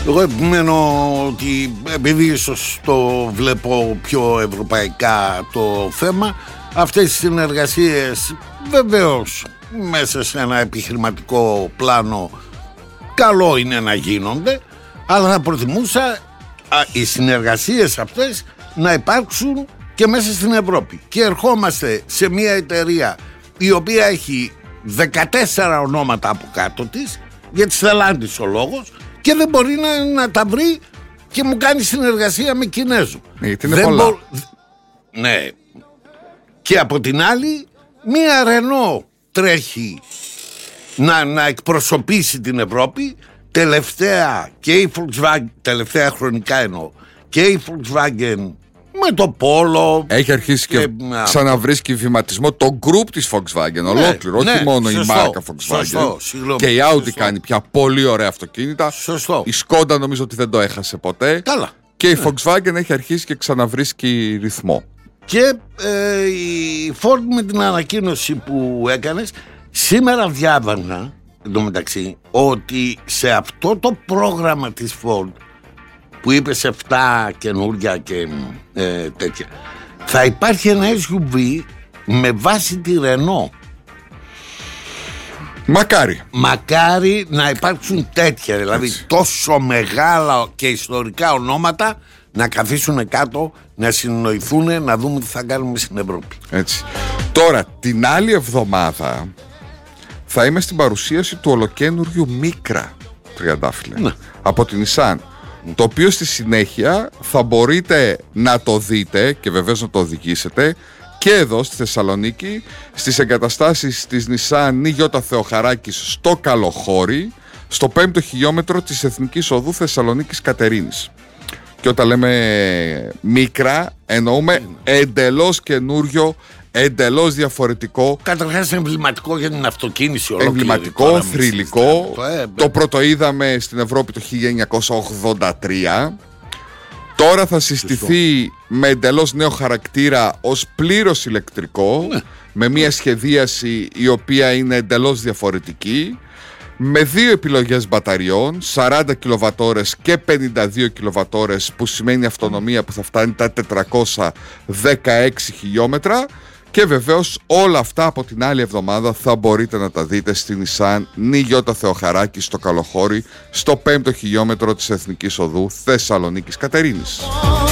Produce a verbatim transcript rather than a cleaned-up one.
Εγώ επιμένω ότι επειδή ίσως το βλέπω πιο ευρωπαϊκά το θέμα, αυτές οι συνεργασίες βεβαίως μέσα σε ένα επιχειρηματικό πλάνο καλό είναι να γίνονται, αλλά θα προτιμούσα α, οι συνεργασίες αυτές να υπάρξουν και μέσα στην Ευρώπη. Και ερχόμαστε σε μια εταιρεία η οποία έχει δεκατέσσερα ονόματα από κάτω της, για τη Stellantis ο λόγος, και δεν μπορεί να, να τα βρει και μου κάνει συνεργασία με Κινέζου. Γιατί είναι πολλά. Μπο... Ναι. Και από την άλλη μία Renault τρέχει να, να εκπροσωπήσει την Ευρώπη. Τελευταία και η Volkswagen, τελευταία χρονικά εννοώ, και η Volkswagen με το Polo έχει αρχίσει και, και ξαναβρίσκει βηματισμό το group της Volkswagen, ναι, ολόκληρο, ναι, όχι μόνο σωστό, η μάρκα Volkswagen. Σωστό, συγγνώμη, και η Audi σωστό. Κάνει πια πολύ ωραία αυτοκίνητα. Σωστό. Η Skoda νομίζω ότι δεν το έχασε ποτέ. Καλά. Και η Volkswagen έχει αρχίσει και ξαναβρίσκει ρυθμό. Και ε, η Ford με την ανακοίνωση που έκανες, σήμερα διάβανα εντωμεταξύ ότι σε αυτό το πρόγραμμα της Ford που είπε σε εφτά καινούργια και ε, τέτοια, θα υπάρχει ένα ες γιου βι με βάση τη Renault. Μακάρι. Μακάρι να υπάρξουν τέτοια, δηλαδή έτσι, τόσο μεγάλα και ιστορικά ονόματα να καθίσουν κάτω, να συνοηθούν, να δούμε τι θα κάνουμε στην Ευρώπη. Έτσι. Τώρα την άλλη εβδομάδα θα είμαι στην παρουσίαση του ολοκένουργιου Micra τριαντάφυλλε, ναι, από την Nissan, το οποίο στη συνέχεια θα μπορείτε να το δείτε και βεβαίως να το οδηγήσετε και εδώ στη Θεσσαλονίκη, στις εγκαταστάσεις της Nissan Νίγιωτα Θεοχαράκης στο Καλοχώρι, στο πέμπτο χιλιόμετρο της Εθνικής Οδού Θεσσαλονίκης Κατερίνης. Και όταν λέμε Micra εννοούμε εντελώς καινούριο, εντελώς διαφορετικό. Καταρχάς εμβληματικό για την αυτοκίνηση ολόκληρη. Εμβληματικό, θρυλικό. Το, ε, το πρώτο είδαμε στην Ευρώπη το χίλια εννιακόσια ογδόντα τρία. Τώρα θα συστηθεί με εντελώς νέο χαρακτήρα ως πλήρως ηλεκτρικό, ναι, με μια σχεδίαση η οποία είναι εντελώς διαφορετική, με δύο επιλογές μπαταριών, σαράντα κιλοβατόρες και πενήντα δύο κιλοβατόρες, που σημαίνει αυτονομία που θα φτάνει τα τετρακόσια δεκαέξι χιλιόμετρα. Και βεβαίως όλα αυτά από την άλλη εβδομάδα θα μπορείτε να τα δείτε στην Nissan Νίγιωτα Θεοχαράκη στο Καλοχώρι, στο πέμπτο χιλιόμετρο της Εθνικής Οδού Θεσσαλονίκης Κατερίνης.